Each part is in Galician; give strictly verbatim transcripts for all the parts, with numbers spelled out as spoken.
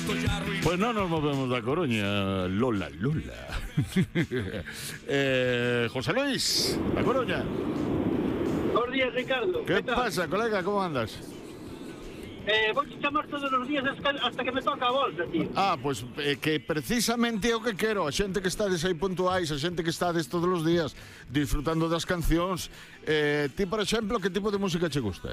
Pues non nos movemos da Coruña, Lola, Lola. eh, José Luis, da Coruña. Buenos días, Ricardo. ¿Qué, ¿Qué pasa, colega? ¿Cómo andas? Eh, vou te chamar todos os días hasta que me toca a bolsa, tío. Ah, pois pues, eh, que precisamente é o que quero. A xente que estades aí puntuais, a xente que estades todos os días disfrutando das cancións. eh, Ti, por exemplo, que tipo de música che gusta?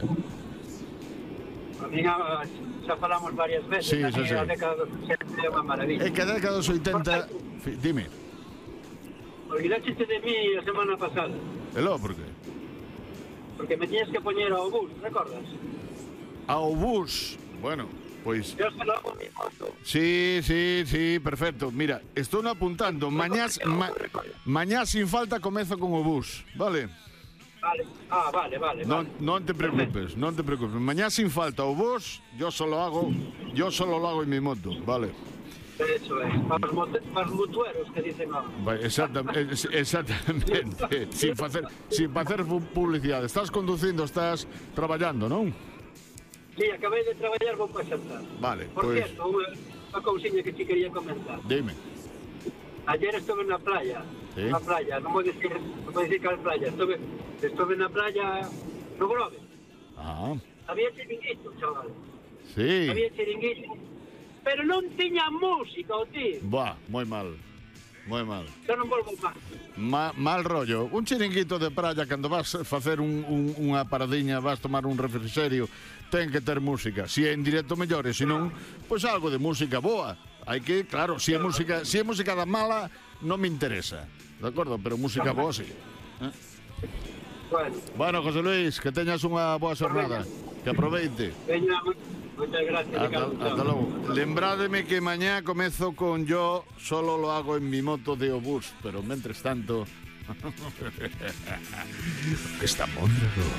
A mí xa falamos varias veces. Sí, a sí, sí. A década dos sesenta é unha maravilla. É que a década dos oitenta... Dime. Olvidaste de mí a semana pasada. E logo, por qué? Porque me tiñes que poñer ao bus, recordas? Ao bus. Bueno, pois... Eu se lo hago mi moto. Sí, sí, sí, perfecto. Mira, estou apuntando. Mañá, ma, mañá sin falta comezo con o bus, vale? Vale. Ah, vale, vale. Non, vale. non te preocupes, Perfecto. non te preocupes. Mañá sin falta o bus, yo solo hago, yo solo lo hago en mi moto, vale? Eso es, para os, para os mutueros que dicen ahora. Exactamente, exactamente. sin facer, sin facer publicidade. Estás conducindo, estás traballando, non? Sí, acabei de traballar, vou para xantar. Vale, Por pues... cierto, unha, unha cousiña que te quería comentar. Dime. Ayer estuve na playa, ¿Sí? na playa, non vou dicir, non vou dicir cal playa, estuve, estuve na playa no Grove. Ah. Había chiringuito, chaval. Sí. Había chiringuito, pero non tiña música, o tío. Buah, moi mal. Moi mal. Xa non volvo máis. Ma, mal rollo. Un chiringuito de praia, cando vas a facer un, un, unha paradiña, vas tomar un refrigerio, ten que ter música. Si é en directo mellor, e se non, pois pues algo de música boa. Hai que, claro, si é música, si é música da mala, non me interesa. De acordo, pero música boa sí. Eh? Bueno. Bueno, José Luis, que teñas unha boa xornada. Que aproveite. Veña, moitas gracias, Hasta, Ricardo. hasta logo. Lembrádeme que mañá comezo con yo solo lo hago en mi moto de obús, pero mentres tanto... Está mondrado.